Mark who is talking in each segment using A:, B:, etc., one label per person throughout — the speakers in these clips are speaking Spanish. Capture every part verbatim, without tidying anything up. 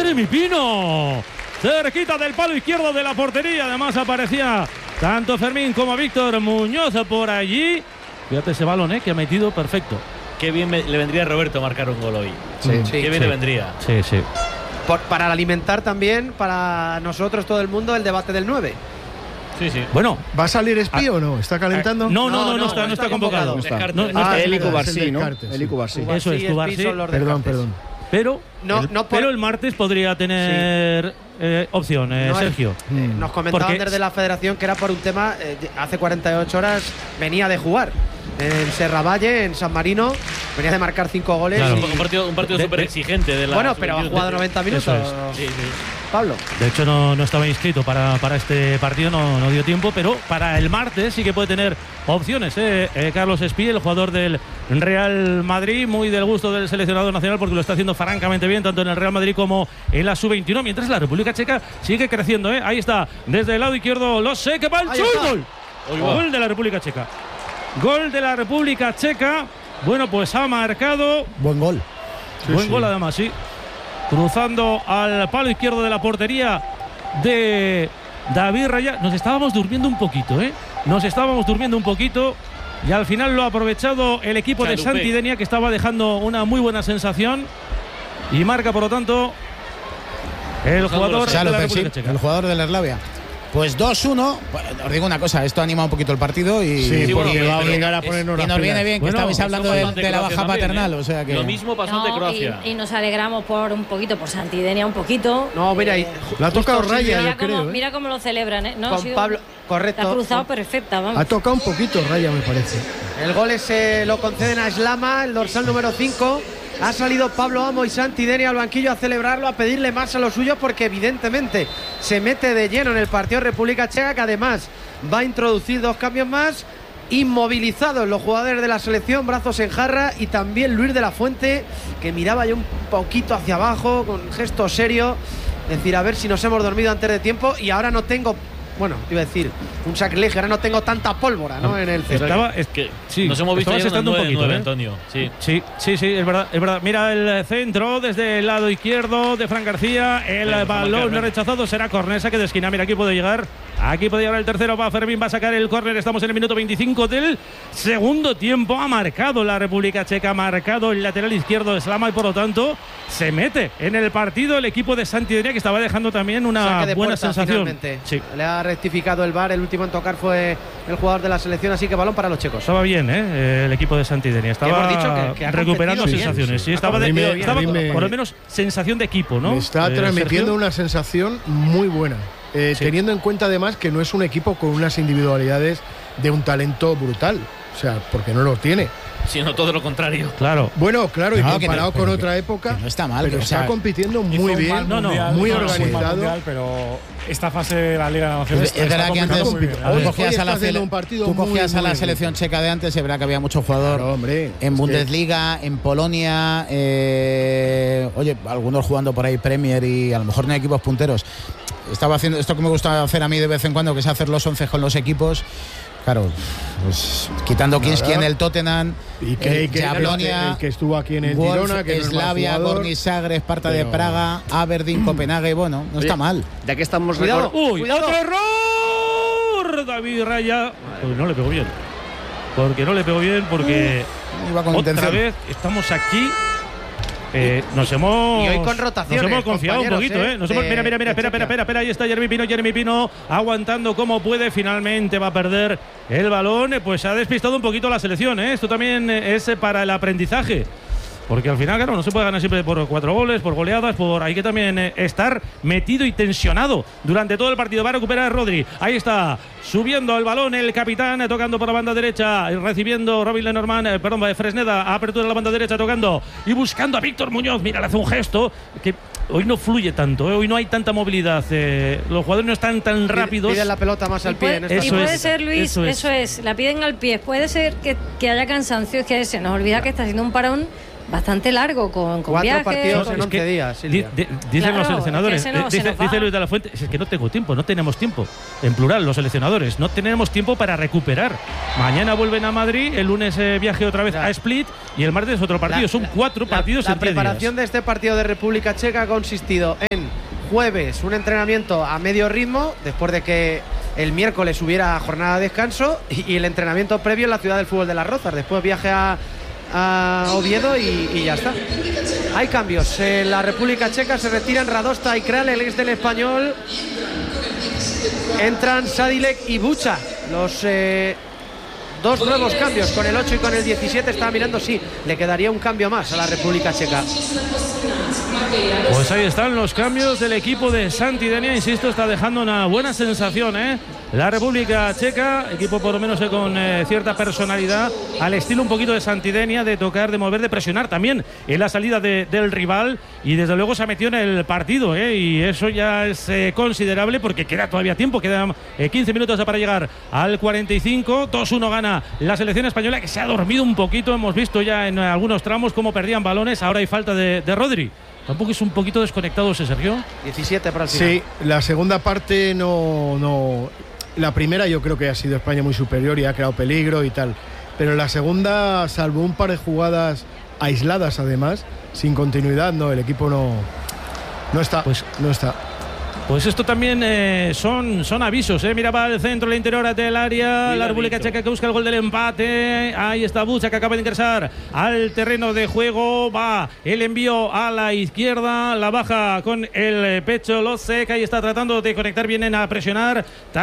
A: Jeremy Pino, cerquita del palo izquierdo de la portería. Además aparecía tanto Fermín como Víctor Muñoz por allí. Fíjate ese balón, ¿eh? Que ha metido perfecto.
B: Qué bien me, le vendría a Roberto marcar un gol hoy.
C: Sí,
B: Qué
C: sí,
B: bien
A: sí.
B: le vendría.
A: Sí, sí.
C: Por, para alimentar también para nosotros, todo el mundo, el debate del nueve.
B: Sí, sí.
A: Bueno,
D: ¿Va a salir Espí o no? ¿Está calentando?
A: no, no, no, no,
C: No, no,
A: está, no
C: no
A: está
C: está
A: convocado.
C: convocado.
B: Descartes.
A: No, no
D: Ah,
A: está-
D: el
E: Eli Cubarsí,
D: Descartes,
E: ¿no?
D: Descartes,
E: Eli
D: sí.
E: Cubarsí.
C: Cubarsí
A: Eso es,
C: y
A: Cubarsí.
C: Espí son los
D: Perdón,
C: descartes.
D: perdón.
A: Pero,
C: No,
A: el,
C: no por-
A: pero el martes podría tener eh, opción, eh,
C: No es-
A: Sergio.
C: Eh, nos comentaban
A: Porque-
C: desde la federación que era por un tema, eh, hace cuarenta y ocho horas venía de jugar en Serravalle, en San Marino, venía de marcar cinco goles.
A: Claro.
C: y-
B: Un partido, un partido
A: De-
B: súper
A: de-
B: exigente de la
C: bueno, pero ha
B: sub-veintiuno.
C: jugado noventa minutos.
A: Eso
B: Sí, sí.
C: Pablo.
A: De hecho, no, no estaba inscrito para, para este partido, no, no dio tiempo, pero para el martes sí que puede tener opciones. ¿eh? Eh, Carlos Espí, el jugador del Real Madrid, muy del gusto del seleccionador nacional porque lo está haciendo francamente bien, tanto en el Real Madrid como en la sub veintiuno, mientras la República Checa sigue creciendo. ¿eh? Ahí está, desde el lado izquierdo, lo sé que va el
C: Ahí está.
A: gol. Gol de la República Checa. Gol de la República Checa. Bueno, pues ha marcado.
F: Buen gol.
D: Sí,
A: Buen
D: sí.
A: gol además, sí. Cruzando al palo izquierdo de la portería de David Raya. Nos estábamos durmiendo un poquito, ¿eh? Nos estábamos durmiendo un poquito. Y al final lo ha aprovechado el equipo de
B: Chalupé.
A: Santidenia, que estaba dejando una muy buena sensación. Y marca, por lo tanto, el jugador de la
F: Chalupé,
A: República
F: sí,
A: Checa.
F: el jugador del Eslavia. Pues dos uno. Bueno, os digo una cosa, esto anima un poquito el partido y,
D: Sí,
F: y-
D: porque
F: y-
D: va a
F: y-
D: obligar a
F: y-
D: ponernos
F: y
D: las
F: nos viene
D: pilas.
F: bien que
A: Bueno,
F: estabais
A: eso
F: hablando
B: Pasó
F: de,
B: ante
F: de la
B: Croacia
F: baja
B: también,
F: paternal,
B: ¿eh?
F: o sea que
B: Lo mismo pasó ante
G: No,
B: Croacia.
G: y, y nos alegramos por un poquito, por Santidenia un poquito.
C: No, mira, y-
D: Le ha tocado
C: justo
D: Raya,
G: mira,
D: yo
G: cómo,
D: creo. ¿eh?
G: mira cómo lo celebran, ¿eh? No, ha
C: con
G: sido-
C: Pablo,
G: La
C: correcto.
G: ha cruzado perfecta, vamos.
D: Ha tocado un poquito Raya, me parece.
C: El gol ese lo conceden a Slama, el dorsal número cinco. Ha salido Pablo Amo y Santidenia al banquillo a celebrarlo, a pedirle más a los suyos, porque evidentemente se mete de lleno en el partido República Checa, que además va a introducir dos cambios más. Inmovilizados los jugadores de la selección, brazos en jarra, y también Luis de la Fuente, que miraba ya un poquito hacia abajo con gesto serio, decir, a ver si nos hemos dormido antes de tiempo y ahora no tengo, bueno, iba a decir un sacrilegio, ahora no tengo tanta pólvora, ¿no? En el césped.
A: Estaba,
B: Es que
A: sí,
B: nos hemos visto
A: estabas
B: ya en
A: estando un
B: nueve,
A: poquito,
B: nueve,
A: ¿eh?
B: Antonio. Sí.
A: Sí, sí, sí, es verdad, es verdad. Mira el centro desde el lado izquierdo de Fran García. El
B: Sí,
A: balón
B: marcar,
A: rechazado será córner, saque de esquina. Mira, aquí puede llegar. Aquí puede llegar el tercero. Va Fermín, va a sacar el córner. Estamos en el minuto veinticinco del segundo tiempo. Ha marcado la República Checa, ha marcado el lateral izquierdo de Slama y por lo tanto se mete en el partido el equipo de Santidenia, que estaba dejando también una
C: Saque de
A: buena
C: puerta,
A: sensación.
C: finalmente.
A: Sí.
C: Le ha rectificado el V A R, el último en tocar fue el jugador de la selección, así que balón para los checos.
A: Estaba bien, ¿eh? El equipo de Santidenia. Estaba
C: hemos dicho que- que ha
A: recuperando
C: competido bien.
A: sensaciones. Sí,
C: Ha
A: estaba, de-
D: competido bien.
A: estaba
D: A mí me-
A: por lo menos sensación de equipo, ¿no?
D: Me está
A: Eh,
D: transmitiendo
A: Sergio.
D: una sensación muy buena. Eh,
A: Sí.
D: Teniendo en cuenta además que no es un equipo con unas individualidades de un talento brutal. O sea, porque no lo tiene.
B: Sino todo lo contrario.
A: Claro.
D: Bueno, claro, y
F: No, que
D: comparado
F: no,
D: con
F: pero
D: otra
F: que-
D: época,
F: que no está mal,
D: pero
F: que, o
D: está
F: sea,
D: compitiendo
E: Hizo
D: muy
E: un
D: bien,
E: mal
A: No, no,
E: mundial,
D: muy
E: hizo un mal
D: organizado.
E: mundial, pero esta fase de la Liga de Naciones
F: Es, es verdad que antes
E: complicando muy bien.
F: tú
D: Hoy-
F: cogías
D: hoy
F: a la,
D: está haciendo
F: cele-
D: un partido
F: tú
D: muy,
F: cogías a la
D: muy
F: selección checa de antes, es verdad que había mucho jugador
D: Claro, hombre,
F: en
D: es que-
F: Bundesliga, en Polonia, eh, oye, algunos jugando por ahí Premier y a lo mejor no hay equipos punteros. Estaba haciendo esto que me gusta hacer a mí de vez en cuando, que es hacer los once con los equipos. Claro, pues quitando Kinski en el Tottenham,
D: Y que,
F: el
D: que-
F: Jablonia,
D: el que estuvo aquí en el
F: Wolf,
D: Girona, que no es mal
F: Slavia,
D: jugador.
F: Gorni Zagreb, Esparta de
D: pero-
F: Praga, Aberdeen, Copenhague, bueno, no está mal.
E: Ya que estamos
C: Cuidado.
E: recor-
A: Uy,
C: Cuidado.
A: otro error. David Raya. Uy, no le pegó bien. Porque no le pegó bien, porque
F: Iba con
A: otra
F: intención.
A: vez estamos aquí. Eh, nos hemos
C: Y hoy con rotaciones,
A: nos hemos confiado un
C: compañeros,
A: poquito,
C: ¿eh?
A: ¿eh? Nos hemos-
C: de-
A: mira, mira, mira,
C: de
A: espera, espera,
C: Checa.
A: espera, espera, ahí está Jeremy Pino, Jeremy Pino aguantando como puede, finalmente va a perder el balón, eh, pues ha despistado un poquito la selección, ¿eh? Esto también eh, es eh, para el aprendizaje. Porque al final, claro, no se puede ganar siempre por cuatro goles, por goleadas, por hay que también eh, estar metido y tensionado durante todo el partido. Va a recuperar Rodri. Ahí está, subiendo el balón el capitán, eh, tocando por la banda derecha, y recibiendo Robin Lenormand, eh, perdón, eh, Fresneda, apertura de la banda derecha, tocando y buscando a Víctor Muñoz. Mira, le hace un gesto que hoy no fluye tanto, eh, hoy no hay tanta movilidad. eh, los jugadores no están tan rápidos.
C: Piden la pelota más
G: Y
C: al pie.
G: puede,
C: en
G: y
C: esta
A: Eso
G: puede
A: es,
G: ser, Luis,
A: eso
G: eso
A: es.
G: es. la piden al pie. Puede ser que, que haya cansancio, es que se nos olvida que está haciendo un parón bastante largo con, con
C: Cuatro
G: viajes.
C: partidos en
A: Es
C: once
A: que
C: días, Silvia.
A: di- di- dicen
G: Claro,
A: los seleccionadores,
G: es que se nos-
A: eh,
G: se
A: dice,
G: nos va.
A: dice Luis de la Fuente, es que no tengo tiempo, no tenemos tiempo. En plural, los seleccionadores, no tenemos tiempo para recuperar. Mañana vuelven a Madrid, el lunes eh, viaje otra vez a Split y el martes otro partido.
C: La-
A: Son
C: la-
A: cuatro
C: la-
A: partidos
C: La
A: en tres
C: preparación
A: días.
C: de este partido de República Checa ha consistido en jueves un entrenamiento a medio ritmo, después de que el miércoles hubiera jornada de descanso, y, y el entrenamiento previo en la ciudad del fútbol de Las Rozas. Después viaje a, a Oviedo y, y ya está. Hay cambios. En la República Checa se retiran Radosta y Kral, el ex del Español. Entran Sadilek y Bucha, los eh, dos nuevos cambios, con el ocho y con el diecisiete. Estaba mirando, sí, le quedaría un cambio más a la República Checa.
A: Pues ahí están los cambios del equipo de Santidenia. Insisto, está dejando una buena sensación, ¿eh? La República Checa, equipo por lo menos eh, con eh, cierta personalidad, al estilo un poquito de Santidenia, de tocar, de mover, de presionar también en la salida de, del rival. Y desde luego se ha metido en el partido, ¿eh? Y eso ya es eh, considerable porque queda todavía tiempo. Quedan eh, quince minutos para llegar al cuarenta y cinco. dos uno gana la selección española, que se ha dormido un poquito. Hemos visto ya en algunos tramos cómo perdían balones. Ahora hay falta de, de Rodri. Tampoco es un poquito desconectado ese Sergio.
C: diecisiete para el final.
D: Sí, la segunda parte no, no. La primera yo creo que ha sido España muy superior y ha creado peligro y tal. Pero la segunda, salvo un par de jugadas aisladas además, sin continuidad, no, el equipo no, no está.
A: Pues-
D: no está.
A: Pues esto también eh, son, son avisos, ¿eh? Mira, va al centro, el interior del área.
B: Cuidadito.
A: La República Checa que busca el gol del empate. Ahí está Bucha, que acaba de ingresar al terreno de juego. Va el envío a la izquierda. La baja con el pecho Losek. Ahí está tratando de conectar. Vienen a presionar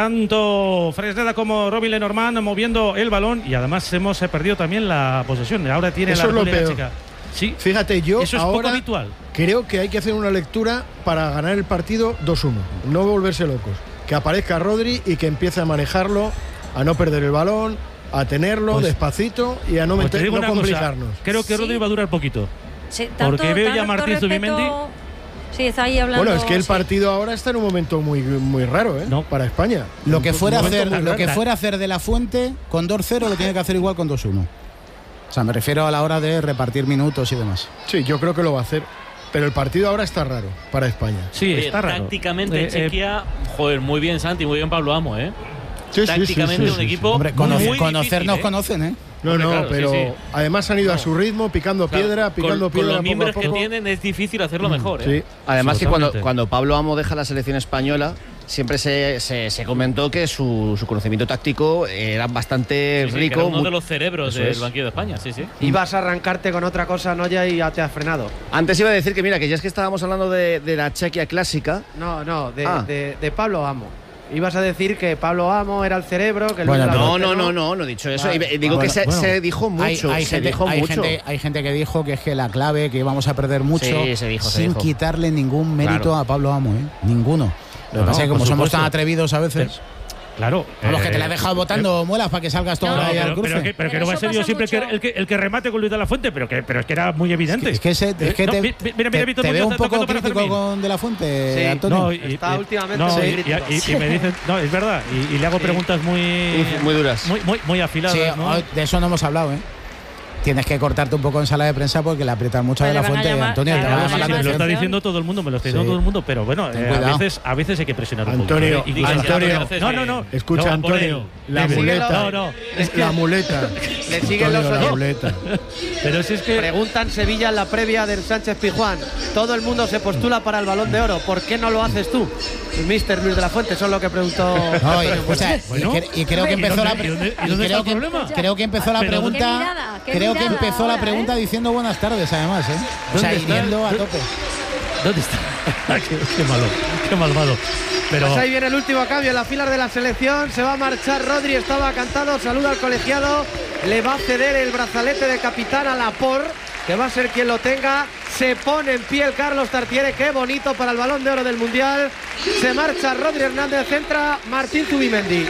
A: tanto Fresneda como Robin Lenormand moviendo el balón. Y además hemos eh, perdido también la posesión. Ahora tiene
D: Eso
A: la
D: es lo
A: República
D: peor.
A: Checa. Sí,
D: Fíjate, yo
A: eso es poco
D: ahora
A: habitual.
D: creo que hay que hacer una lectura para ganar el partido dos uno. No volverse locos. Que aparezca Rodri y que empiece a manejarlo, a no perder el balón, a tenerlo
A: Pues-
D: despacito y a no,
A: Pues te
D: meter,
A: digo
D: no
A: una cosa,
D: complicarnos.
A: creo que
G: Sí.
A: Rodri va a durar poquito.
G: Sí, tanto-
A: Porque veo ya
G: tanto
A: Martín
G: respeto-
A: Zubimendi.
G: Sí, está ahí hablando.
D: Bueno, es que el
G: sí.
D: partido ahora está en un momento muy, muy raro, ¿eh?
A: No.
D: Para España.
F: Lo que
D: Un
F: fuera a
D: momento
F: hacer,
D: muy
F: lo
D: raro.
F: que fuera a hacer de la Fuente con dos cero lo tiene que hacer igual con dos uno. O sea, me refiero a la hora de repartir minutos y demás.
D: Sí, yo creo que lo va a hacer. Pero el partido ahora está raro para España.
A: Sí,
B: Oye,
A: está raro.
B: tácticamente
A: Eh,
B: en
A: eh,
B: Chequia, joder, muy bien Santi, muy bien Pablo Amo, ¿eh?
D: Sí, sí,
B: Tácticamente
D: sí, sí,
B: un
D: sí,
B: equipo
F: Hombre,
B: muy
F: conoce-
B: difícil,
F: conocernos
B: ¿eh?
F: conocen, ¿eh?
D: No,
B: Hombre,
D: no,
B: claro,
D: pero
B: sí, sí.
D: además han ido a su ritmo, picando
B: Claro,
D: piedra,
B: con-
D: picando
B: con,
D: piedra
B: los
D: poco a
B: miembros que
D: poco.
B: tienen es difícil hacerlo mejor, ¿eh?
D: Sí.
H: Además que cuando,
A: Absolutamente.
H: cuando Pablo Amo deja la selección española, siempre se, se, se comentó que su, su conocimiento táctico era bastante
B: Sí, sí, que
H: rico.
B: era uno
H: muy-
B: de los cerebros
H: Eso
B: del
H: es.
B: banquillo de España, sí, sí.
C: Ibas a arrancarte con otra cosa, Noya, y ya te has frenado.
H: Antes iba a decir que, mira, que ya es que estábamos hablando de, de la Chequia clásica.
C: No, no, de,
H: Ah.
C: de- de Pablo Amo. Ibas a decir que Pablo Amo era el cerebro, que Luis
F: Bueno,
C: de la
H: No,
C: Fuente
H: no, no, no, no he dicho eso.
C: Vale.
H: Y digo
F: Bueno,
H: que se,
F: bueno.
H: se dijo mucho,
F: Hay, hay
H: se
F: gente,
H: dijo
F: hay,
H: mucho.
F: gente, hay gente que dijo que es que la clave, que íbamos a perder mucho,
H: Sí, se dijo, se
F: sin
H: dijo.
F: quitarle ningún mérito
H: Claro.
F: a Pablo Amo, ¿eh? Ninguno. Lo
A: No,
F: que pasa es que
A: no,
F: como
A: por
F: somos
A: supuesto.
F: tan atrevidos a veces,
A: Claro.
F: a los que te
A: eh,
F: la he dejado votando muelas para que salgas todo
G: No,
F: ahí al
A: pero,
F: cruce.
A: pero que, pero que
G: Pero
A: no va a
G: eso
A: ser yo
G: pasa
A: siempre el que,
G: mucho.
A: el, que, el que remate con Luis de la Fuente, pero que, pero es que era muy evidente.
F: Es que, ese, es que
A: No,
F: te,
A: mi- mira, mira,
F: te-
A: Víctor
F: te
A: Muñoz
F: veo un
A: está
F: poco
A: tocando para
F: crítico
A: Fermín.
F: con De la Fuente,
C: Sí,
F: Antonio.
A: No, y,
C: Está
A: y-
C: últimamente
A: no,
C: muy
A: y-
C: crítico.
A: y- y me dicen, no, es verdad, y, y le hago preguntas muy,
H: Muy duras.
A: muy, muy, muy afiladas,
F: Sí,
A: ¿no?
F: hoy de eso no hemos hablado, ¿eh? Tienes que cortarte un poco en sala de prensa porque le aprietan mucho
G: Pues
F: a De la
G: le van a
F: Fuente,
G: llamar-
F: Antonio.
G: le
F: te
G: van
F: va
G: a
F: a
A: Sí,
F: llamar la
A: me lo está
F: atención.
A: diciendo todo el mundo, me lo está
F: Sí.
A: diciendo todo el mundo, pero bueno,
F: Ten
A: eh, a
F: cuidado.
A: veces a veces hay que presionar un
D: Antonio,
A: poquito. ¿eh? Y-
D: Antonio,
A: no, no, no.
D: Escucha,
A: No,
D: Antonio, la
A: Dime.
D: muleta.
A: No, no.
D: Es la muleta.
C: Le siguen
D: Antonio,
C: los
D: la
C: oyentes.
D: muleta.
A: Pero si es que
C: Preguntan Sevilla en la previa del Sánchez Pizjuán. Todo el mundo se postula para el Balón de Oro. ¿Por qué no lo haces tú? El mister Luis de la Fuente, eso es lo que preguntó.
F: No, y, o sea, y
A: Bueno.
F: cre- y creo que
A: ¿Y
F: empezó
A: dónde-
F: la pre-
A: y dónde- y
F: y
A: dónde
F: creo
A: está el
F: que-
A: problema?
F: creo que empezó la
A: Pero
F: pregunta
G: qué mirada, qué
F: creo que
G: mirada
F: empezó la
G: ahora,
F: pregunta
G: ¿eh?
F: diciendo buenas tardes además, ¿eh? O sea,
A: ¿Dónde está?
F: hiriendo a tope.
A: ¿dónde está? qué, qué malo, qué malvado. Pero
C: Pues ahí viene el último cambio en la fila de la selección. Se va a marchar Rodri, estaba cantado. Saluda al colegiado. Le va a ceder el brazalete de capitán a Laporte, que va a ser quien lo tenga. Se pone en pie el Carlos Tartiere. Qué bonito para el Balón de Oro del Mundial. Se marcha Rodri Hernández, entra Martín Zubimendi.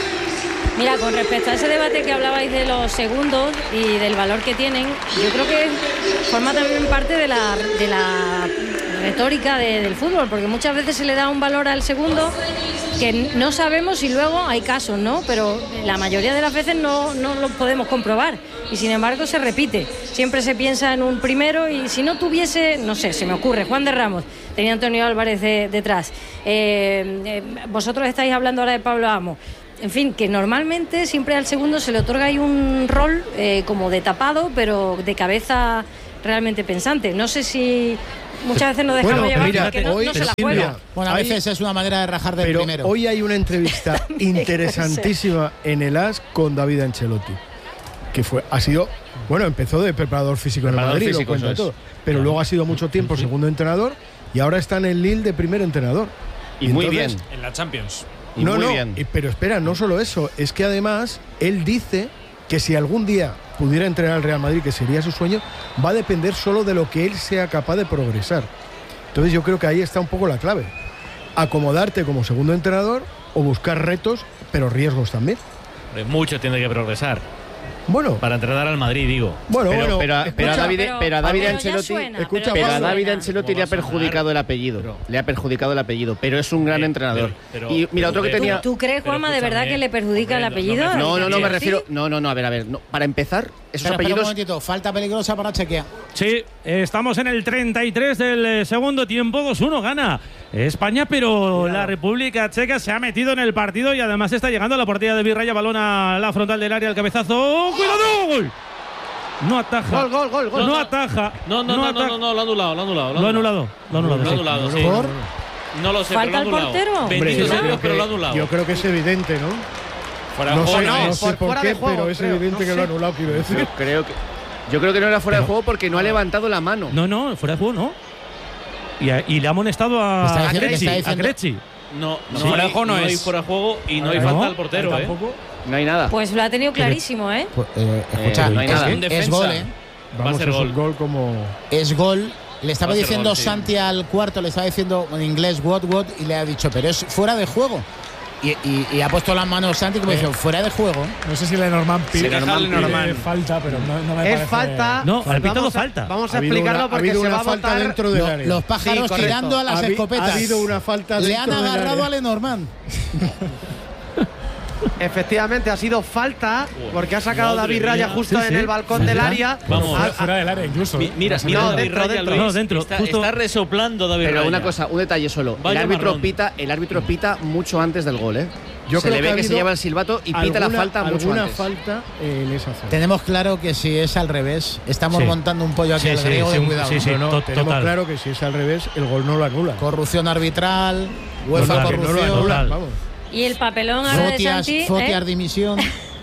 G: Mira, con respecto a ese debate que hablabais de los segundos y del valor que tienen, yo creo que forma también parte de la, de la retórica de, del fútbol, porque muchas veces se le da un valor al segundo que no sabemos y luego hay casos, ¿no? Pero la mayoría de las veces no, no lo podemos comprobar y sin embargo se repite. Siempre se piensa en un primero y si no tuviese, no sé, se me ocurre, Juan de Ramos, tenía Antonio Álvarez de, detrás. Eh, eh, vosotros estáis hablando ahora de Pablo Amo. En fin, que normalmente siempre al segundo se le otorga ahí un rol eh, como de tapado, pero de cabeza realmente pensante. No sé si muchas veces nos dejamos
D: Bueno,
G: llevar
D: mira,
G: porque no,
D: hoy,
G: no se la
D: Silvia,
G: juega.
F: Bueno, a
D: Hay-
F: veces es una manera de rajar del
D: Pero
F: primero.
D: hoy hay una entrevista interesantísima en el A S con David Ancelotti, que fue, ha sido, bueno, empezó de preparador físico en el
H: Preparador
D: Madrid, lo
H: físico,
D: cuenta
H: eso
D: todo,
H: es.
D: pero luego ha sido mucho tiempo segundo entrenador y ahora está en el Lille de primer entrenador.
H: Y muy
D: entonces-
H: bien.
E: En la Champions.
H: Y
D: no,
H: muy
D: no,
H: bien.
D: y- pero espera, no solo eso, es que además él dice que si algún día pudiera entrenar al Real Madrid, que sería su sueño, va a depender solo de lo que él sea capaz de progresar. Entonces yo creo que ahí está un poco la clave. Acomodarte como segundo entrenador o buscar retos, pero riesgos también.
B: Mucho tiene que progresar
D: Bueno,
B: para entrenar al Madrid, digo.
D: bueno,
H: Pero,
D: bueno.
H: pero, a- pero a
D: escucha,
H: David,
G: pero-
H: pero a David
G: pero ya
H: Ancelotti,
G: suena,
D: escucha,
H: pero a
G: ya
H: David
G: suena.
H: Ancelotti
B: ¿Cómo
H: le ha
B: va a sonar?
H: perjudicado el apellido.
B: Pero-
H: le ha perjudicado el apellido, pero es un gran
B: Pero-
H: entrenador.
B: pero-
H: y mira, otro que
B: pero-
H: tenía.
G: ¿Tú, tú crees,
B: Pero
G: Juanma, de verdad
B: escúchame,
G: que le perjudica el
B: hombre, no-
G: apellido?
B: no me-
H: No, no, no, me
G: ¿Sí?
H: refiero. No, no, no, a ver, a ver. no, para empezar, esos
F: Espera, espera un
H: apellidos.
F: momentito, falta peligrosa para Chequia.
A: Sí, estamos en el treinta y tres del eh, segundo tiempo, dos uno gana España, pero la República Checa se ha metido en el partido y además está llegando a la portería de Virraya, balón a la frontal del área, el cabezazo, ¡cuidado! ¡Gol! No ataja.
C: Gol, gol, gol, gol.
A: No,
B: No, no.
A: ataja.
B: No, no, no, no,
A: ataja.
B: no, no, lo ha anulado, lo ha anulado.
A: Lo ha anulado. Lo ha anulado.
B: Lo ha
A: sí.
B: anulado, sí.
F: ¿Por?
B: No lo sé,
G: ¿Falta
B: pero
G: el
B: lo ha anulado.
G: portero?
D: Hombre,
B: Bendito
D: yo
B: sea
D: creo
B: Dios, pero
D: que-
B: lo ha anulado.
D: Yo creo que es evidente, ¿no?
E: Fuera de
D: No
E: juego
D: sé,
E: no
D: no
E: es.
D: sé
C: por
D: por
C: fuera
D: qué,
C: de juego,
D: pero es
C: creo.
D: evidente
C: No
D: que lo
C: sé.
D: ha anulado, quiero decir.
H: Yo creo que. Yo creo que no era fuera de juego porque no ha levantado la mano.
A: No, no, fuera de juego, no. Y, a- y le ha amonestado a,
F: Está
A: a
F: diciendo-
A: Crecci,
F: está
A: a
F: diciendo-
A: Crecci.
B: No, no,
E: fuera de
B: hay,
E: juego no
B: hay
E: es.
B: fuera de juego y no hay
A: ¿No?
B: falta al portero, ¿eh?
E: Tampoco.
H: No hay nada.
G: Pues lo ha tenido clarísimo, ¿eh?
F: Pues, eh, escucha,
H: Eh, no hay
F: es,
H: nada.
F: es
B: En defensa.
F: gol, ¿eh?
D: Vamos,
B: ser
D: es
B: gol.
D: un gol como.
F: Es gol. Le estaba
B: Va a ser
F: diciendo
B: gol, sí.
F: Santi al cuarto, le estaba diciendo en inglés what, what, y le ha dicho, pero es fuera de juego. Y, y- y ha puesto las manos Santi como diciendo, fuera de juego.
E: No sé si Lenormand pide,
H: Lenormand
E: pide
H: Lenormand.
E: falta, pero no, no me
C: Es
E: parece.
C: falta.
A: No, al pitado
C: vamos a-
A: falta.
C: Vamos
D: Ha
C: a
D: habido
C: explicarlo
D: una- ha
C: porque
D: habido
C: se
D: una
C: va a
D: falta
C: votar.
D: dentro del
F: Lo-
D: área.
F: los pájaros
C: Sí, correcto.
F: tirando a las
D: Ha habi-
F: escopetas.
D: Ha habido una falta
F: Le
D: dentro
F: han
D: del
F: agarrado
D: área.
F: a Lenormand.
C: Efectivamente, ha sido falta porque ha sacado
B: Madre
C: David Raya
B: mía.
C: justo
A: Sí,
C: en
A: sí.
C: el balcón del área.
B: Vamos.
C: Ha-
E: Fuera,
C: ha-
E: fuera del área incluso.
B: Mi-
E: ¿eh?
B: Mira,
E: No,
B: mira
C: no,
B: David
C: dentro,
B: Raya,
C: dentro.
B: Luis.
A: No, dentro,
B: Está,
A: justo-
B: está resoplando David
H: Pero
B: Raya.
H: una cosa, un detalle solo.
B: Vaya
H: el árbitro
B: marrón.
H: pita, el árbitro pita mucho antes del gol, ¿eh?
D: Yo
H: se
D: creo
H: le
D: que
H: ve
D: ha
H: que se
D: habido
H: lleva el silbato y pita la
D: alguna-
H: falta mucho
D: alguna
H: antes.
D: falta en esa zona.
F: Tenemos claro que si es al revés, estamos
A: Sí.
F: montando un pollo aquí
A: Sí,
F: al
A: sí,
F: griego
A: sí,
F: de
A: un-
F: cuidado.
A: sí, sí.
F: ¿no?
D: No, no,
A: to-
D: tenemos
A: total.
D: claro que si es al revés, el gol no lo anula.
F: Corrupción arbitral, UEFA
A: Total,
D: Que no lo
F: corrupción,
D: anula,
A: Total.
D: vamos.
G: Y el papelón ahora de
F: fotias,
G: Santi.
F: fotias
G: ¿eh?
F: dimisión.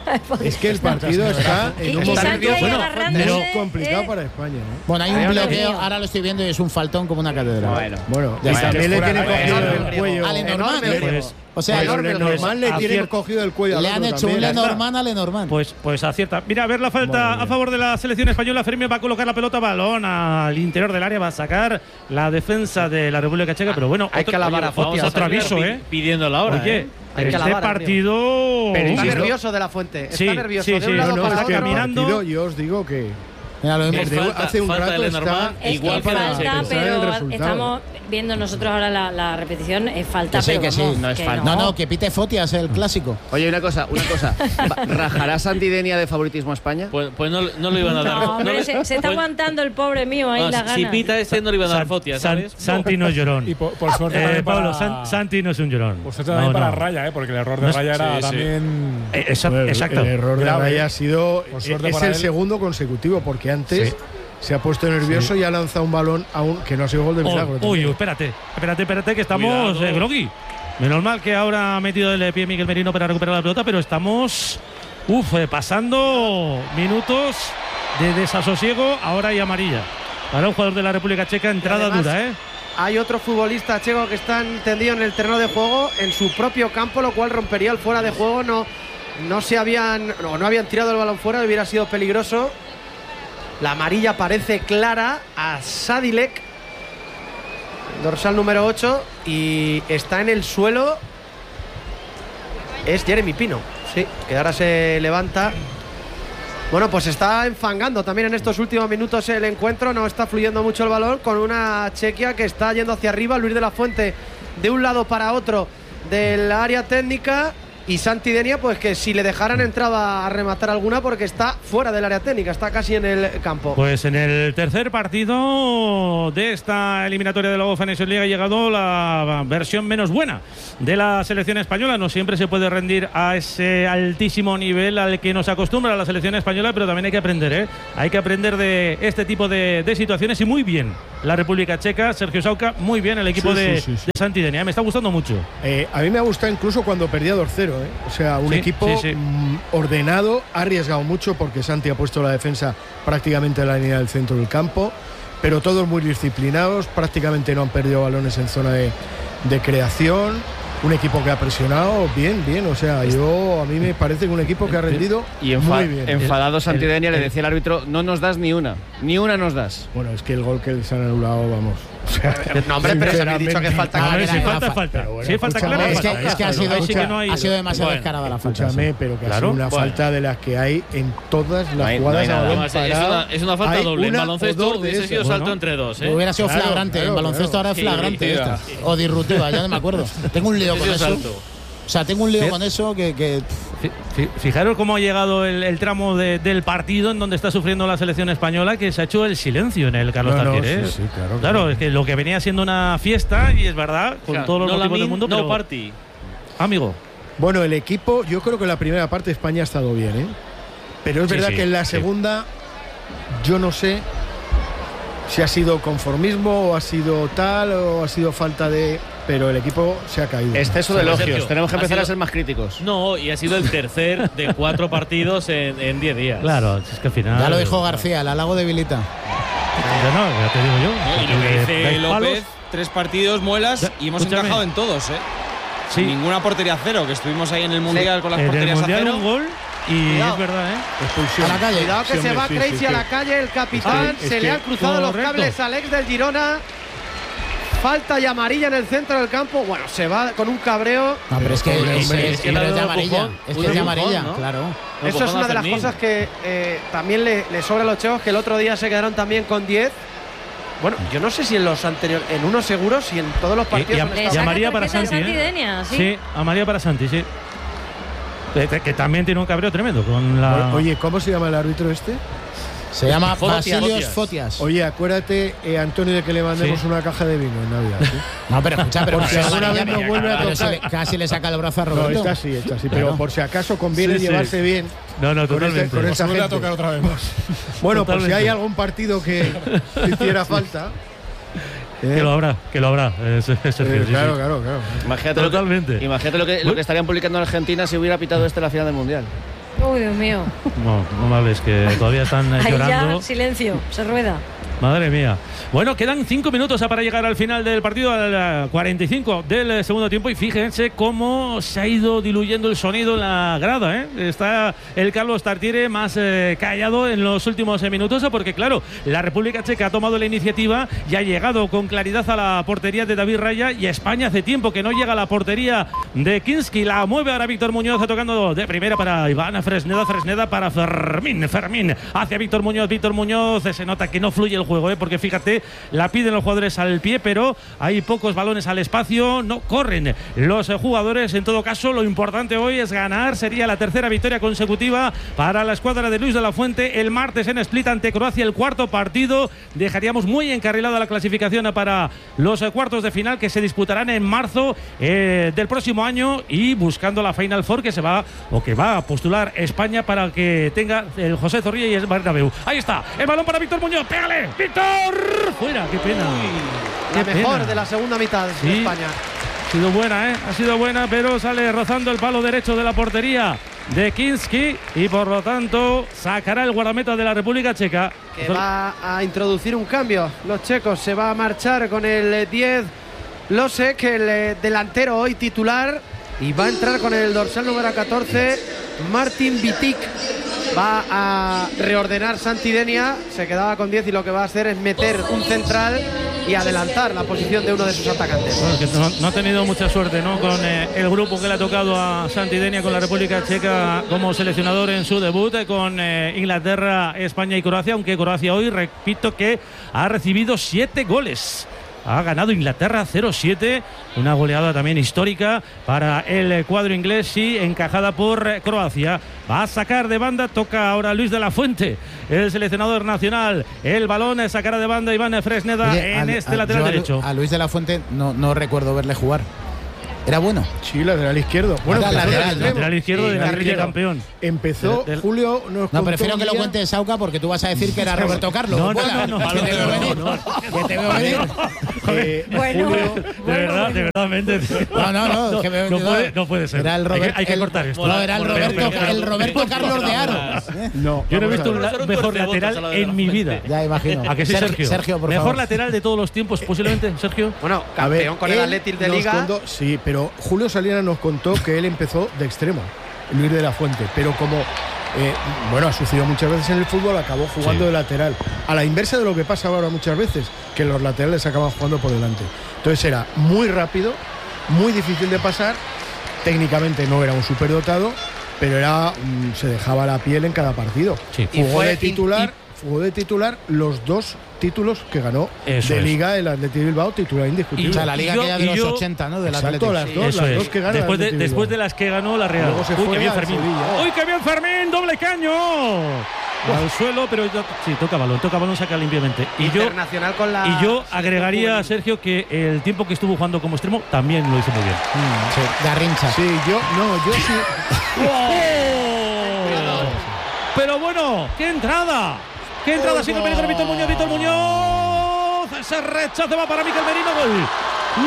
D: Es que el partido está
G: Y-
D: en un
G: y
D: momento
G: Santi ahí
A: Bueno,
G: agarrándose,
D: muy complicado
G: ¿eh?
D: para España. ¿no?
F: Bueno, hay un
G: Dios
F: bloqueo,
G: mío.
F: ahora lo estoy viendo y es un faltón como una catedral.
H: Bueno.
D: Bueno,
F: Ya
D: y
F: está.
D: también le
E: Fuera,
D: tienen
E: eh,
D: cogido
C: enorme,
D: el cuello.
F: A Lenormand,
C: Enorme,
F: ¿eh?
C: Griego.
F: O sea,
C: Enorme,
D: Pero Lenormand le
A: Acierta.
D: tienen cogido el cuello al
F: le
D: otro
F: han hecho
D: también.
F: un
A: Ya está.
F: Lenormand a Lenormand.
A: Pues, pues acierta. Mira, a ver la falta
D: Madre
A: a
D: mía.
A: favor de la selección española. Fermín va a colocar la pelota, balón al interior del área, va a sacar la defensa de la República Checa. Pero bueno,
C: Hay
A: otro,
C: que alabar a
A: oye,
C: Fotias.
A: otro
B: terminar
A: aviso,
B: pi-
A: ¿eh?
B: Pidiendo la hora.
A: Oye,
B: ¿eh?
C: Hay que
A: este
C: alabar,
A: partido.
D: Pero
C: Está
D: insisto,
C: nervioso de la Fuente. Está
A: Sí,
C: nervioso.
A: sí,
C: de
A: sí.
C: un lado
D: No, no,
C: para
D: es que el
C: otro.
A: caminando.
D: partido, yo os digo que
F: Mira, lo hemos-
B: Es
D: desde
B: falta-
D: hace un
B: falta
D: rato
B: de
D: está
B: Lenormand,
G: Es
B: igual
G: que
B: que la
G: falta,
B: Checa.
D: pensar en el
G: pero
D: resultado.
G: estamos viendo nosotros ahora la, la repetición. Es falta,
F: Que sí,
G: pero
F: que sí.
G: vamos,
H: No es
G: que
H: falta.
F: No, no, que pite fotias el clásico.
H: Oye, una cosa, una cosa. Va- ¿Rajará Santidenia de favoritismo a España?
B: Pues, pues no, no lo iban a dar.
G: No, hombre,
B: le-
G: se, se está
B: pues-
G: aguantando el pobre mío ahí
B: no,
G: la
B: si-
G: gana.
B: Si pita este no le iban a dar
A: San-
B: fotia,
A: San-
B: ¿sabes?
A: Santi no es llorón.
E: Y por, por suerte
A: Eh,
E: también para,
A: Pablo, San- Santi no es un llorón.
E: por suerte también
A: No,
E: para
A: no.
E: Raya, ¿eh? Porque el error de
A: No es-
E: Raya era
B: sí, sí.
E: también.
A: Eh, exa-
D: Bueno,
A: exacto.
D: el error de
E: Grave.
D: Raya ha sido
E: Por suerte
D: es
E: para
D: el
E: él.
D: segundo consecutivo porque antes
A: Sí.
D: se ha puesto nervioso y ha lanzado un balón a un, que no ha sido gol de
A: Oh,
D: milagro.
A: uy, espérate, espérate, espérate, que estamos
B: Cuidado.
A: eh, groggy. Menos mal que ahora ha metido el pie Miguel Merino para recuperar la pelota, pero estamos uf, eh, pasando minutos de desasosiego. Ahora hay amarilla para un jugador de la República Checa, entrada
C: además,
A: dura, ¿eh?
C: Hay otro futbolista checo que está tendido en el terreno de juego en su propio campo, lo cual rompería el fuera de juego. No, no se habían, no, no habían tirado el balón fuera, hubiera sido peligroso. La amarilla parece clara a Sadilek, dorsal número ocho, y está en el suelo. Es Jeremy Pino, sí, que ahora se levanta Bueno, pues está enfangando también en estos últimos minutos el encuentro. No está fluyendo mucho el balón con una Chequia que está yendo hacia arriba. Luis de la Fuente de un lado para otro del área técnica. Y Santi Denia, pues que si le dejaran entraba a rematar alguna porque está fuera del área técnica, está casi en el campo.
A: Pues en el tercer partido de esta eliminatoria de la UEFA Nations League ha llegado la versión menos buena de la selección española. No siempre se puede rendir a ese altísimo nivel al que nos acostumbra la selección española, pero también hay que aprender, ¿eh? Hay que aprender de este tipo de, de situaciones y muy bien la República Checa, Sergio Sauca, muy bien el equipo
D: Sí,
A: de,
D: sí, sí, sí.
A: de Santi Denia. Me está gustando mucho.
D: Eh, a mí me ha gustado incluso cuando perdía dos cero. ¿eh? O sea, un
A: Sí,
D: equipo
A: sí, sí.
D: mm, ordenado, ha arriesgado mucho porque Santi ha puesto la defensa prácticamente en la línea del centro del campo, pero todos muy disciplinados, prácticamente no han perdido balones en zona de, de creación. Un equipo que ha presionado bien, bien. O sea, yo a mí me parece que un equipo que ha rendido
H: Y enfa-
D: muy bien.
H: enfadado Santi
A: el-
H: Denia le
A: el-
H: decía al árbitro, no nos das ni una, ni una nos das.
D: Bueno, es que el gol que les han anulado, vamos. O sea,
C: No, hombre, pero se habéis dicho que falta
F: Ah,
A: A ver,
F: era-
A: si
F: era
A: falta,
F: fa-
A: falta.
D: pero bueno,
A: Si hay falta
D: escúchame,
A: clara,
F: Es que,
A: falta.
F: es que ha
A: Pero
F: sido,
A: ahí sí que no hay-
F: ha sido demasiado
A: Bueno,
F: descarada la falta.
D: Escúchame,
F: sí.
D: pero que
A: Claro.
D: ha sido una
B: Bueno.
D: falta de las que hay en todas las
H: No hay- no
D: jugadas
H: hay
D: a
H: nada.
D: balón
B: Además, es,
D: parado.
B: una, es una falta
D: Hay
B: doble. En
D: una
B: baloncesto
D: o dos de
B: hubiese
D: esas.
B: sido salto
A: Bueno.
B: entre dos, ¿eh?
F: Hubiera sido
D: Claro,
F: flagrante,
D: claro,
F: en baloncesto
D: claro.
F: ahora es
B: Sí,
F: flagrante
B: disruptiva.
F: esta. O disruptiva, ya no me acuerdo. Tengo un lío con
B: Hubiese sido
F: eso.
B: salto.
F: O sea, tengo un lío
A: Sí.
F: con eso que, que
A: Fi- fi- Fijaros cómo ha llegado el, el tramo de- del partido en donde está sufriendo la selección española, que se ha hecho el silencio en el Carlos
D: No, no,
A: Tartiere, ¿eh?
D: sí, sí, claro,
A: Claro,
D: claro.
A: es que lo que venía siendo una fiesta, y es verdad, con
B: O sea,
A: todos los
B: no
A: motivos del
B: Lamin,
A: mundo,
B: no
A: pero,
B: party.
A: amigo,
D: Bueno, el equipo, yo creo que la primera parte España ha estado bien, ¿eh? Pero es
A: Sí,
D: verdad
A: sí,
D: que en la
A: sí.
D: segunda, yo no sé si ha sido conformismo o ha sido tal o ha sido falta de. Pero el equipo se ha caído.
H: Exceso de
B: Sí,
H: elogios,
B: Sergio,
H: tenemos que
B: ha
H: empezar a
B: sido-
H: ser más críticos.
B: No, y ha sido el tercer de cuatro partidos en en diez días.
A: claro, es que al final.
F: ya lo dijo García, el halago debilita.
A: Ya no, ya te digo yo.
I: No, y lo que
A: porque
I: dice
A: dais palos.
I: López, tres partidos, muelas
A: Ya,
I: y hemos
A: escúchame.
I: encajado en todos, ¿eh?
A: Sí,
I: Ninguna portería cero, que estuvimos ahí en el Mundial con las
A: en el
I: porterías a
A: mundial
I: cero.
A: un gol y
C: Cuidado.
A: es verdad, ¿eh?
D: Expulsión.
F: A la calle.
C: Cuidado que
D: Sí,
C: se
D: hombre,
C: va
D: sí,
C: Crazy
D: sí,
C: a
D: que-
C: la calle, el capitán,
D: Ah, es
C: se le
D: que-
C: han cruzado los
A: correcto.
C: cables al ex del Girona. Falta y amarilla en el centro del campo. Bueno, se va con un cabreo.
F: No, pero es que
D: Hombre,
F: es,
D: hombre,
F: es-
B: es que
F: pero
B: le ha
F: es de
B: dado
F: amarilla.
B: empujón.
F: Es que
B: Un
F: es de
B: empujón,
F: amarilla,
B: ¿no?
F: claro.
B: Un
C: Eso es
B: empujón
C: una
B: a
C: de las
B: Fermín.
C: cosas que eh, también le, le sobra a los checos, que el otro día se quedaron también con diez. Bueno, yo no sé si en los anteriores, en uno seguro, si en todos los
A: Y,
C: partidos.
A: y a-
C: han
G: Le
C: estado-
A: y
G: saca
A: amarilla para
G: tarjeta
A: Santi,
G: Santi
A: ¿eh?
G: Denia, sí.
A: Sí, amarilla para Santi, sí. Que, que también tiene un cabreo tremendo con la.
D: Oye, ¿cómo se llama el árbitro este?
F: Se llama
B: Fotias.
F: Basilios Fotias.
D: Oye, acuérdate, eh, Antonio, de que le mandemos
A: Sí.
D: una caja de vino en Navidad. ¿sí?
F: No, pero escucha, pero
D: Por
F: no
D: si
F: es
D: alguna
F: amarilla,
D: vez nos
F: pero-
D: vuelve a
F: pero si
D: tocar.
F: le- casi le saca el brazo a
D: No,
F: Roberto.
D: esta sí, esta sí. Pero
F: Claro.
D: por si acaso conviene
A: Sí, sí.
D: llevarse bien
A: No, no,
D: con,
A: totalmente.
D: este- con
E: Pues
D: esta
E: vuelve a
D: gente.
E: tocar otra vez más.
D: Bueno, por si
A: Totalmente.
D: hay algún partido que hiciera falta. ¿eh?
A: Que lo habrá, que lo habrá. eh, Sergio,
D: Eh,
A: sí, sí.
D: claro, claro, claro.
H: Imagínate, lo que,
A: Totalmente.
H: imagínate lo, que, lo que estarían publicando en Argentina si hubiera pitado este la final del Mundial.
G: Uy, Dios mío.
A: No, no me hables, que todavía están eh,
G: Ahí
A: llorando.
G: ya, silencio, se rueda.
A: Madre mía. Bueno, quedan cinco minutos para llegar al final del partido, al cuarenta y cinco del eh, segundo tiempo. Y fíjense cómo se ha ido diluyendo el sonido en la grada, ¿eh? Está el Carlos Tartiere más eh, callado en los últimos eh, minutos, porque claro, la República Checa ha tomado la iniciativa y ha llegado con claridad a la portería de David Raya, y España hace tiempo que no llega a la portería de Kinski. La mueve ahora Víctor Muñoz, tocando de primera para Iván Fresneda, Fresneda para Fermín, Fermín hacia Víctor Muñoz, Víctor Muñoz. Se nota que no fluye el juego, ¿eh? Porque fíjate, la piden los jugadores al pie, pero hay pocos balones al espacio, no corren los eh, jugadores. En todo caso, lo importante hoy es ganar. Sería la tercera victoria consecutiva para la escuadra de Luis de la Fuente. El martes en Split ante Croacia, el cuarto partido. Dejaríamos muy encarrilada la clasificación para los eh, cuartos de final, que se disputarán en marzo eh, del próximo año, y buscando la Final Four que se va o que va a postular España para que tenga el José Zorrilla y el Bernabéu. Ahí está, el balón para Víctor Muñoz. ¡Pégale, Víctor! Fuera, qué pena.
C: La
A: Qué
C: mejor
A: pena.
C: de la segunda mitad
A: Sí.
C: de España.
A: Ha sido buena, ¿eh? Ha sido buena, pero sale rozando el palo derecho de la portería de Kinski, y por lo tanto sacará el guardameta de la República Checa.
C: Que va a introducir un cambio. Los checos, se va a marchar con el eh, diez Losek, el eh, delantero hoy titular, y va a entrar con el dorsal número catorce Martin Vitic. Va a reordenar Santi Denia, se quedaba con diez y lo que va a hacer es meter un central y adelantar la posición de uno de sus atacantes.
A: Bueno, que no, no ha tenido mucha suerte, ¿no? Con eh, el grupo que le ha tocado a Santi Denia con la República Checa como seleccionador en su debut, eh, con eh, Inglaterra, España y Croacia, aunque Croacia hoy, repito, que ha recibido siete goles. Ha ganado Inglaterra cero siete, una goleada también histórica para el cuadro inglés y encajada por Croacia. Va a sacar de banda, toca ahora Luis de la Fuente, el seleccionador nacional. El balón sacará de banda Iván Fresneda. Oye, en a, este a, lateral
F: a,
A: derecho.
F: A Luis de la Fuente no, no recuerdo verle jugar. ¿Era bueno?
D: Sí, lateral izquierdo. Bueno,
F: lateral,
A: lateral, lateral izquierdo sí, de la Liga Campeón.
D: Empezó de, de, Julio. Nos
F: no, prefiero que lo cuente Sauca porque tú vas a decir que era Roberto Carlos.
A: No, no, no, no, no,
F: que te veo venir.
A: No, no,
F: que te veo venir.
A: Eh, bueno, Julio, de verdad, de verdad, mente.
F: No, no, no,
A: no,
F: que me,
A: no, puede, no puede ser.
F: Era el Robert,
A: hay que, hay que
F: el,
A: cortar esto.
F: No, era el Roberto, el Roberto Carlos de Aro.
D: No,
A: yo no he visto un la, mejor lateral en mi vida.
F: Ya imagino.
A: ¿A que sí, Sergio?
F: Sergio, por
A: mejor
F: favor.
A: lateral de todos los tiempos, posiblemente, Sergio.
C: Bueno, campeón con el Athletic de Liga.
D: Contó, sí, pero Julio Salinas nos contó que él empezó de extremo, Luis de la Fuente, pero como eh, bueno, ha sucedido muchas veces en el fútbol, acabó jugando sí. de lateral, a la inversa de lo que pasa ahora muchas veces, que los laterales acaban jugando por delante. Entonces era muy rápido, muy difícil de pasar, técnicamente no era un superdotado, pero era mmm, se dejaba la piel en cada partido.
A: Sí.
D: Jugó
C: y fue
D: de titular,
C: y,
D: jugó de titular los dos títulos que ganó
A: Eso
D: de
A: es.
D: Liga el Athletic Bilbao, titular indiscutible.
F: Y, o sea, la Liga
A: yo,
F: que ya de los
A: yo,
F: ochenta, ¿no? De la
D: exacto, las dos,
A: Eso
D: las
A: es.
D: dos que gana
A: después, de,
D: el
A: después de las que ganó la Real.
D: Luego se
A: Uy,
D: fue
A: qué bien
D: al
A: Fermín.
D: Sevilla.
A: Uy, qué bien Fermín, doble caño. Al suelo, pero sí, toca balón, toca balón, saca limpiamente. Y yo,
C: internacional con la
A: y yo agregaría a Sergio que el tiempo que estuvo jugando como extremo también lo hizo muy bien.
F: Mm, sí, Garrincha.
D: Sí, yo, no, yo sí.
A: ¡Oh! Pero bueno, qué entrada. ¡Qué entrada! Oh, sigue el peligro Víctor Muñoz, Víctor Muñoz. Ese rechazo va para Mikel Merino. Gol.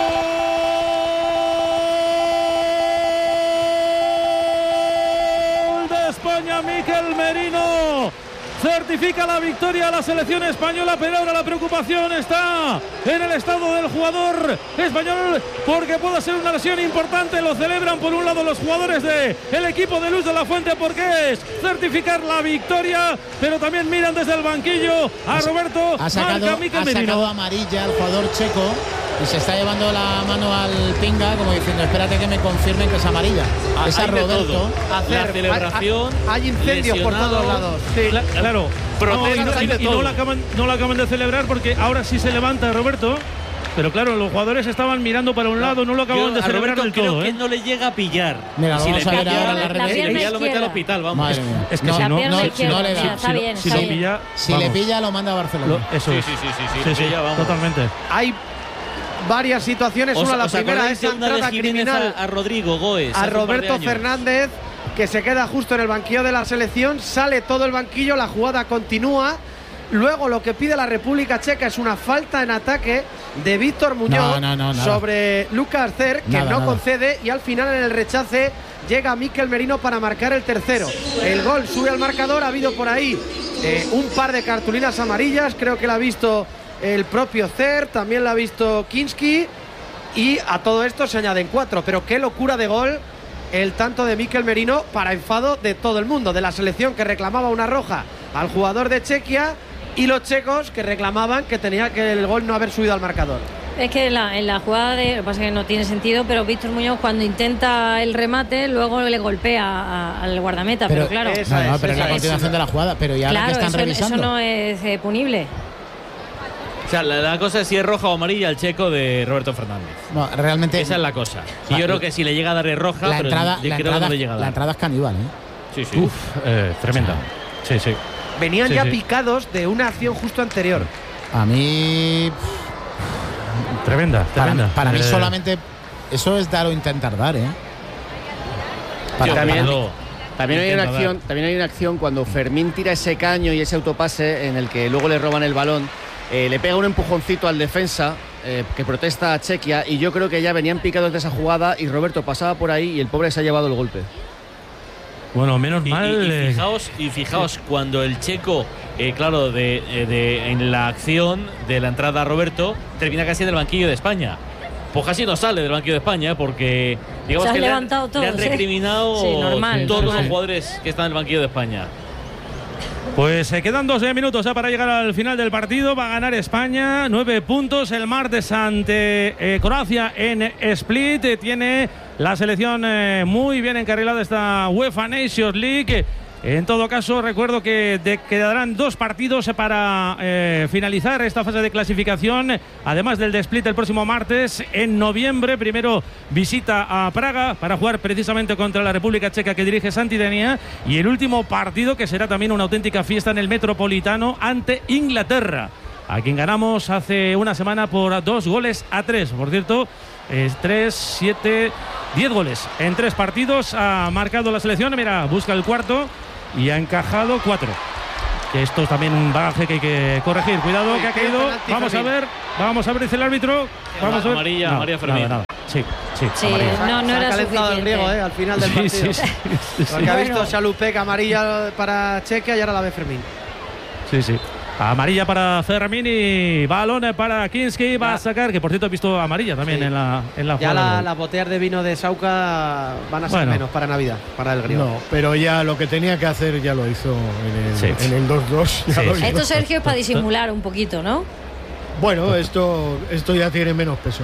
A: Gol de España, Mikel Merino. Certifica la victoria a la selección española, pero ahora la preocupación está en el estado del jugador español porque puede ser una lesión importante. Lo celebran por un lado los jugadores del equipo de Luis de la Fuente porque es certificar la victoria, pero también miran desde el banquillo a Roberto.
F: Ha sacado,
A: marca Mikel
F: ha
A: Merino.
F: sacado amarilla el jugador checo y se está llevando la mano al pinga como diciendo espérate que me confirmen que es amarilla.
B: Ah,
F: es a Roberto.
B: La celebración.
C: Hay, hay incendios por todos lados.
A: Sí. Claro.
B: Protestas,
A: no, y, no,
B: hay de
A: y, y no,
B: todo.
A: la acaban, no la acaban de celebrar porque ahora sí se levanta Roberto. Pero claro, los jugadores estaban mirando para un lado, no lo acababan de celebrar del todo.
B: Creo
A: ¿eh?
B: que no le llega a pillar.
F: Mira,
B: si
F: vamos
B: le
F: a ver
B: pilla,
F: ahora
G: la
F: la
G: pierna
F: red.
B: ya lo mete al hospital, vamos.
F: Madre mía.
A: Es que
F: no,
A: si no,
F: no,
A: si,
F: si no le da.
G: Está bien,
A: si
G: está
A: lo
G: bien.
A: pilla,
F: Si
A: vamos.
F: le pilla lo manda a Barcelona.
A: Lo, eso
B: Sí,
A: es.
B: sí, sí, sí, sí,
A: sí, sí,
B: pilla, vamos.
A: totalmente.
C: Hay varias situaciones.
B: ¿Os,
C: Una, la
B: os
C: primera,
B: acordáis
C: esa
B: de una de
C: entrada
B: Jiménez
C: criminal
B: a, a Rodrigo Goes?
C: a
B: hace un par de
C: Roberto
B: años?
C: Fernández, que se queda justo en el banquillo de la selección. Sale todo el banquillo, la jugada continúa. Luego lo que pide la República Checa es una falta en ataque de Víctor Muñoz
F: no, no, no,
C: sobre Lucas Cer, que
F: nada,
C: no
F: nada.
C: concede, y al final en el rechace llega Mikel Merino para marcar el tercero. El gol sube al marcador. Ha habido por ahí eh, un par de cartulinas amarillas, creo que la ha visto el propio Cer, también la ha visto Kinski, y a todo esto se añaden cuatro. Pero qué locura de gol el tanto de Mikel Merino, para enfado de todo el mundo, de la selección que reclamaba una roja al jugador de Chequia y los checos que reclamaban que tenía que el gol no haber subido al marcador.
G: Es que en la, en la jugada de. Lo que pasa es que no tiene sentido, pero Víctor Muñoz, cuando intenta el remate, luego le golpea a- al guardameta. Pero,
F: Pero-
G: claro,
C: esa
F: No, no,
C: es,
F: pero es la
C: esa es.
F: continuación de la jugada. Pero ya la
G: claro
F: que están
G: eso,
F: revisando.
G: eso no es eh, punible.
B: O sea, la, la cosa es si es roja o amarilla el checo de Roberto Fernández.
F: No, realmente.
B: Esa es la cosa. Y
F: La-
B: yo creo que si le llega a darle roja,
F: la
B: pero
F: entrada,
B: yo
F: la,
B: creo
F: entrada,
B: que no le llega a
F: la
B: dar.
F: entrada es caníbal, ¿eh?
B: Sí, sí.
A: Uf, eh, tremenda. Sí, sí.
C: Venían
A: Sí,
C: ya
A: sí.
C: picados de una acción justo anterior.
F: A mí.
A: Tremenda,
F: Para,
A: tremenda.
F: para mí
A: Eh,
F: solamente. Eso es dar o intentar dar, ¿eh? Para,
B: Tío,
H: también-
F: para-
B: no.
H: También hay, una
B: Intenta
H: acción,
B: dar.
H: también hay una acción cuando Fermín tira ese caño y ese autopase en el que luego le roban el balón, eh, le pega un empujoncito al defensa eh, que protesta a Chequia, y yo creo que ya venían picados de esa jugada y Roberto pasaba por ahí y el pobre se ha llevado el golpe.
A: Bueno, menos
B: Y,
A: mal.
B: y- y
A: eh,
B: fijaos, y fijaos cuando el checo, eh, claro, de, eh, de- en la acción de la entrada a Roberto, termina casi en el banquillo de España. Pues casi no sale del banquillo de España, porque digamos
G: Se han
B: que le han,
G: levantado
B: le han
G: todos, ¿eh?
B: recriminado
G: Sí, normal,
B: todos
G: normal.
B: los jugadores que están en el banquillo de España.
A: Pues se quedan dos minutos ya para llegar al final del partido. Va a ganar España, nueve puntos el martes ante eh, Croacia en Split. Eh, tiene la selección eh, muy bien encarrilada esta UEFA Nations League. En todo caso, recuerdo que de, quedarán dos partidos para eh, finalizar esta fase de clasificación, además del de Split el próximo martes. En noviembre, primero visita a Praga para jugar precisamente contra la República Checa que dirige Santi Denia, y el último partido que será también una auténtica fiesta en el Metropolitano ante Inglaterra, a quien ganamos hace una semana por dos goles a tres. Por cierto, es tres, siete, diez goles en tres partidos ha marcado la selección. Mira, busca el cuarto y ha encajado cuatro. Que esto es también un bagaje que hay que corregir. Cuidado, que ha caído. Vamos a ver, vamos a ver, dice el árbitro. Vamos a ver.
B: Amarilla,
A: No,
B: María Fermín.
A: nada, nada. Sí, sí,
G: Sí,
A: amarilla.
G: no, no
C: Se ha
G: era
C: calentado el
G: suficiente.
C: griego, ¿eh? Al final del
A: Sí,
C: partido.
A: sí, sí, sí,
C: Porque ha
G: Bueno.
C: visto Salupec amarilla para Chequia y ahora la ve Fermín.
A: sí, sí. Amarilla para Fermín y balón para Kinski. Va a sacar, que por cierto he visto amarilla también
C: Sí.
A: en la, en la
C: Ya
A: jugada
C: la-
A: de-
C: las botellas de vino de Sauca van a ser
A: Bueno.
C: menos para Navidad, para el griego.
D: No, pero ya lo que tenía que hacer ya lo hizo en el,
A: Sí.
D: en el dos dos. ya
A: Sí.
D: lo hizo.
G: Esto, Sergio, es para disimular un poquito, ¿no?
D: Bueno, esto, esto ya tiene menos peso.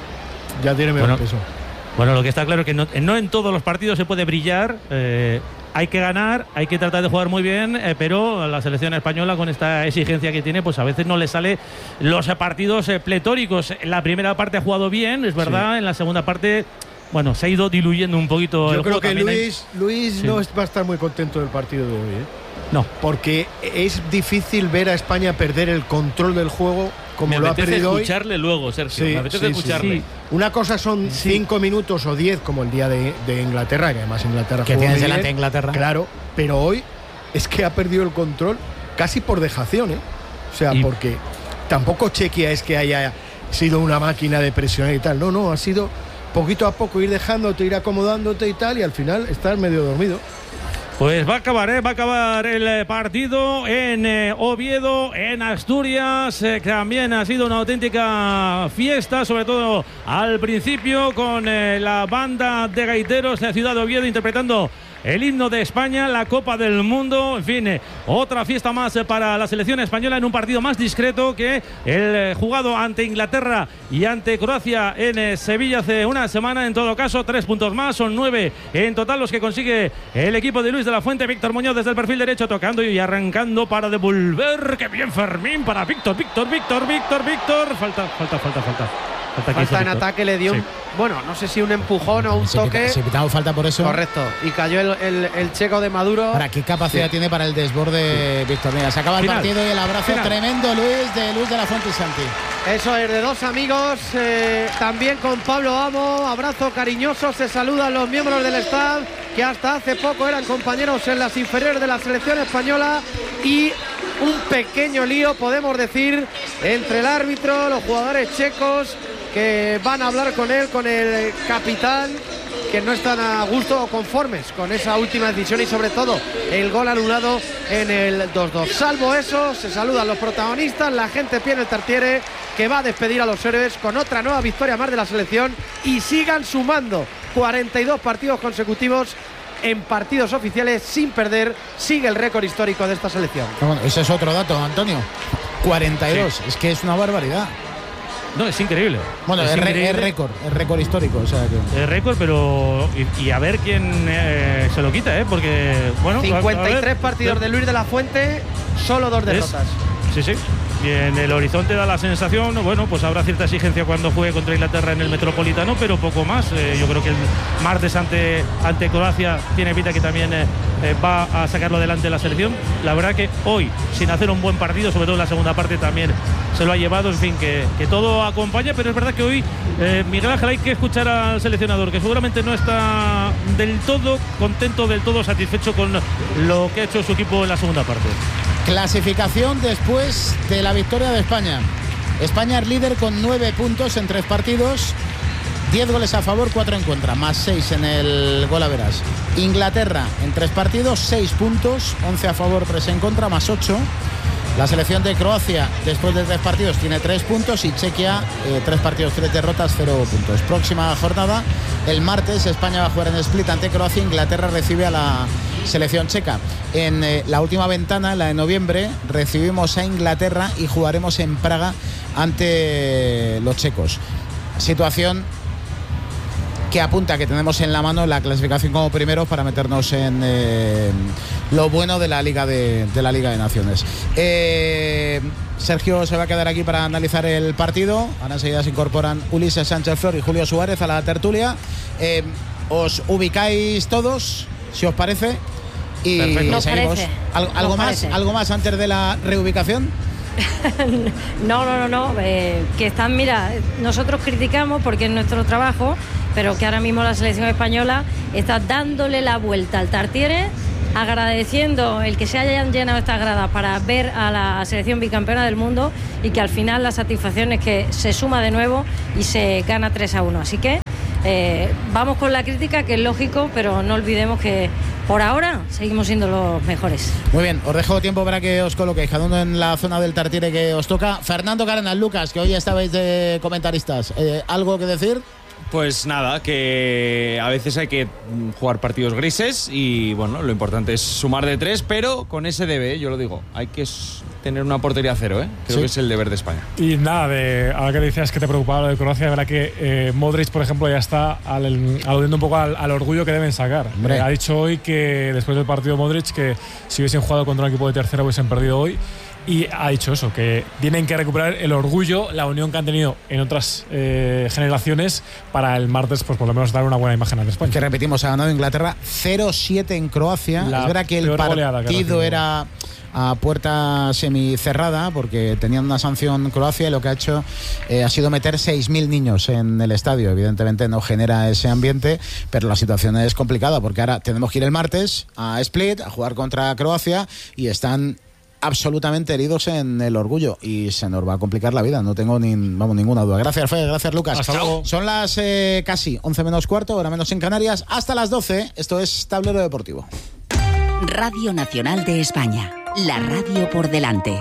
D: Ya tiene menos
A: Bueno.
D: peso.
A: Bueno, lo que está claro es que no, no en todos los partidos se puede brillar. eh, hay que ganar, hay que tratar de jugar muy bien, eh, pero la selección española, con esta exigencia que tiene, pues a veces no le sale los partidos eh, pletóricos. La primera parte ha jugado bien, es verdad. En la segunda parte, bueno, se ha ido diluyendo un poquito el
D: Yo creo
A: juego.
D: que
A: También hay-
D: Luis, Luis
A: Sí.
D: no es- va a estar muy contento del partido de hoy, ¿eh?
A: No.
D: Porque es difícil ver a España perder el control del juego como
B: Me
D: lo ha
B: apetece
D: perdido hoy.
B: escucharle luego, Sergio.
D: Sí,
B: me apetece
D: sí, sí,
B: escucharle.
A: sí.
D: Una cosa son cinco minutos o diez, como el día de, de Inglaterra, que además Inglaterra
F: Que
D: jugó
F: tienes
D: muy
F: delante
D: bien.
F: a Inglaterra.
D: Claro, pero hoy es que ha perdido el control casi por dejación, ¿eh? O sea,
A: Y-
D: porque tampoco Chequia es que haya sido una máquina de presionar y tal. No, no, ha sido poquito a poco ir dejándote, ir acomodándote y tal, y al final estás medio dormido.
A: Pues va a acabar, ¿eh? va a acabar el eh, partido en eh, Oviedo, en Asturias. Eh, también ha sido una auténtica fiesta, sobre todo al principio, con eh, la banda de gaiteros de la ciudad de Oviedo interpretando el himno de España, la Copa del Mundo. En fin, eh, otra fiesta más eh, para la selección española en un partido más discreto que el eh, jugado ante Inglaterra y ante Croacia en eh, Sevilla hace una semana. En todo caso, tres puntos más, son nueve en total los que consigue el equipo de Luis de la Fuente. Víctor Muñoz desde el perfil derecho, tocando y arrancando para devolver. ¡Qué bien Fermín para Víctor! Víctor, Víctor, Víctor, Víctor. Falta, falta, falta, falta. Falta, que hizo
C: Falta en
A: Víctor.
C: ataque, le dio
A: Sí.
C: un, bueno, no sé si un empujón o un
F: Si
C: toque.
F: pita- si pitamos falta por eso.
C: Correcto. Y cayó el, el- el checo de Maduro.
F: Ahora, ¿qué capacidad
C: Sí.
F: tiene para el desborde Víctor? Mira, se acaba el
A: Final.
F: partido y el abrazo
A: Final.
F: tremendo, Luis, de Luis de la Fuente y Santi.
C: Eso es de dos amigos, eh, también con Pablo Amo, abrazo cariñoso, se saludan los miembros del staff que hasta hace poco eran compañeros en las inferiores de la selección española, y un pequeño lío, podemos decir, entre el árbitro, los jugadores checos que van a hablar con él, con el capitán, que no están a gusto o conformes con esa última decisión y sobre todo el gol anulado en el dos dos. Salvo eso, se saludan los protagonistas, la gente pie en el Tartiere, que va a despedir a los héroes con otra nueva victoria más de la selección, y sigan sumando cuarenta y dos partidos consecutivos en partidos oficiales sin perder. Sigue el récord histórico de esta selección.
F: Bueno, ese es otro dato, Antonio. cuarenta y dos, es que es una barbaridad.
A: No, es increíble.
F: Bueno,
A: es
F: es, re-
A: increíble.
F: es récord, es récord histórico. O sea que...
A: Es récord, pero. Y, y a ver quién eh, se lo quita, ¿eh? Porque. Bueno,
C: cincuenta y
A: a
C: tres
A: ver,
C: partidos de Luis de la Fuente, solo dos
A: Es-
C: derrotas.
A: Sí, sí. Y en el horizonte da la sensación, bueno, pues habrá cierta exigencia cuando juegue contra Inglaterra en el Metropolitano, pero poco más. Eh, yo creo que el martes ante, ante Croacia tiene pinta que también eh, eh, va a sacarlo adelante la selección. La verdad que hoy, sin hacer un buen partido, sobre todo en la segunda parte, también se lo ha llevado. En fin, que, que todo acompaña, pero es verdad que hoy, eh, Miguel Ángel, hay que escuchar al seleccionador, que seguramente no está del todo contento, del todo satisfecho con lo que ha hecho su equipo en la segunda parte.
F: Clasificación después de la victoria de España. España es líder con nueve puntos en tres partidos, diez goles a favor, cuatro en contra, más seis en el gol a verás. Inglaterra en tres partidos, seis puntos, once a favor, tres en contra, más ocho. La selección de Croacia, después de tres partidos, tiene tres puntos, y Chequia, eh, tres partidos, tres derrotas, cero puntos. Próxima jornada, el martes, España va a jugar en Split ante Croacia. Inglaterra recibe a la selección checa. En eh, la última ventana, la de noviembre, recibimos a Inglaterra y jugaremos en Praga ante los checos. Situación que apunta que tenemos en la mano la clasificación como primeros para meternos en eh, lo bueno de la Liga de, de la Liga de Naciones. Eh, Sergio se va a quedar aquí para analizar el partido. Ahora enseguida se incorporan Ulises Sánchez Flor y Julio Suárez a la tertulia. Eh, os ubicáis todos, si os parece, y
G: Perfecto.
F: seguimos.
G: Parece.
F: ¿Algo, algo
G: Nos
F: más?
G: parece.
F: ¿Algo más antes de la reubicación?
G: No, no, no, no. Eh, que están, mira, nosotros criticamos porque es nuestro trabajo, pero que ahora mismo la selección española está dándole la vuelta al Tartiere, agradeciendo el que se hayan llenado estas gradas para ver a la selección bicampeona del mundo y que al final la satisfacción es que se suma de nuevo y se gana tres a uno. Así que eh, vamos con la crítica, que es lógico, pero no olvidemos que por ahora seguimos siendo los mejores.
F: Muy bien, os dejo tiempo para que os coloquéis cada uno en la zona del Tartiere que os toca. Fernando Carenas, Lucas, que hoy estabais de comentaristas, eh, ¿algo que decir?
I: Pues nada, que a veces hay que jugar partidos grises y bueno, lo importante es sumar de tres, pero con ese debe, yo lo digo, hay que tener una portería cero, ¿eh? Creo
F: Sí.
I: que es el deber de España.
E: Y nada, de, ahora que decías que te preocupaba lo de Croacia, de verdad que eh, Modric, por ejemplo, ya está al, aludiendo un poco al, al orgullo que deben sacar. Eh, ha dicho hoy que después del partido Modric que si hubiesen jugado contra un equipo de tercera hubiesen perdido hoy. Y ha dicho eso, que tienen que recuperar el orgullo, la unión que han tenido en otras eh, generaciones para el martes, pues por lo menos dar una buena imagen al España.
F: Que repetimos, ha ganado Inglaterra cero siete en Croacia.
E: La
F: es verdad que el
E: peor goleada que ha
F: partido
E: recibido.
F: era a puerta semicerrada porque tenían una sanción Croacia y lo que ha hecho eh, ha sido meter seis mil niños en el estadio. Evidentemente no genera ese ambiente, pero la situación es complicada porque ahora tenemos que ir el martes a Split a jugar contra Croacia y están absolutamente heridos en el orgullo y se nos va a complicar la vida, no tengo ni, vamos, ninguna duda. Gracias, Fede, gracias, Lucas.
E: Hasta luego.
F: Son las eh, casi once menos cuarto, hora menos en Canarias, hasta las doce. Esto es Tablero Deportivo.
J: Radio Nacional de España, la radio por delante.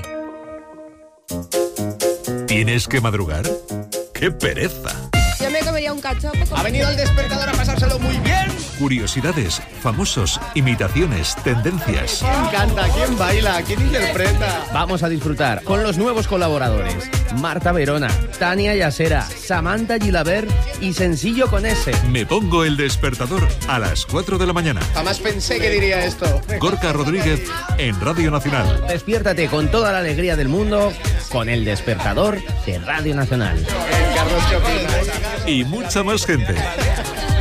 K: ¿Tienes que madrugar? ¡Qué pereza!
L: Yo me comería un cachopo. Con...
M: Ha venido el despertador a pasárselo muy bien.
K: Curiosidades, famosos, imitaciones, tendencias.
M: ¿Quién canta? ¿Quién baila? ¿Quién interpreta?
H: Vamos a disfrutar con los nuevos colaboradores: Marta Verona, Tania Yasera, Samantha Gilabert y Sencillo con S.
K: Me pongo el despertador a las cuatro de la mañana.
M: Jamás pensé que diría esto.
K: Gorka Rodríguez en Radio Nacional.
H: Despiértate con toda la alegría del mundo con el despertador de Radio Nacional.
K: Y mucha más gente.